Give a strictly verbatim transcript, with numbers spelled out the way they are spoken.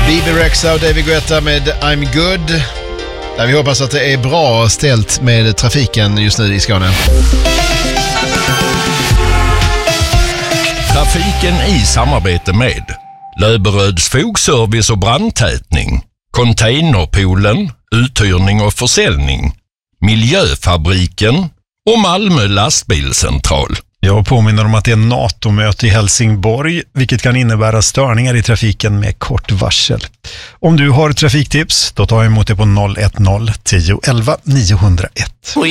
B B Rexha och David Guetta med I'm Good. Där vi hoppas att det är bra ställt med trafiken just nu i Skåne. Trafiken i samarbete med Löberöds fogservice och brandtätning, Containerpoolen, uthyrning och försäljning, Miljöfabriken och Malmö lastbilscentral. Jag påminner om att det är NATO-möte i Helsingborg, vilket kan innebära störningar i trafiken med kort varsel. Om du har trafiktips, då tar jag emot det på noll ett noll tio elva niohundraett.